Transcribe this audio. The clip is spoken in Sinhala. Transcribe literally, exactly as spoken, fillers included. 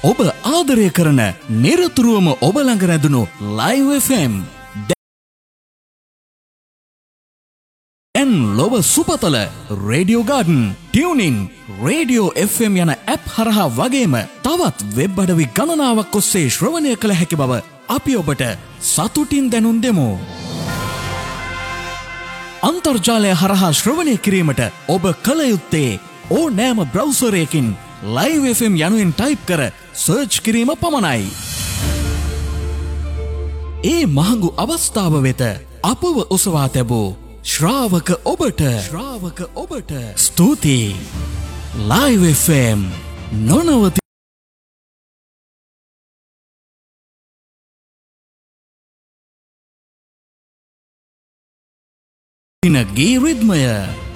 ඔබ ආදරය කරන නිරතුරුවම ඔබ ළඟ රැඳුණු Live එෆ් එම් දැන් ලොව සුපතල radio garden, tuning, radio F M යන ඇප් හරහා වගේම තවත් වෙබ් අඩවි ගණනාවක් ඔස්සේ ශ්‍රවණය කළ හැකි බව අපි ඔබට සතුටින් දැනුම් දෙමු. අන්තර්ජාලය හරහා ශ්‍රවණය කිරීමට ඔබ කළ යුත්තේ ඕනෑම බ්‍රවුසරයකින් Live එෆ් එම් යනුවෙන් ටයිප් කර සර්ච් කිරීම පමණයි. ඒ මහඟු අවස්ථාව වෙත අපව ඔසවා තැබූ ශ්‍රාවක ඔබට ශ්‍රාවක ඔබට ස්තුතියි. Live එෆ් එම් නොනවතින ගී රිද්මය.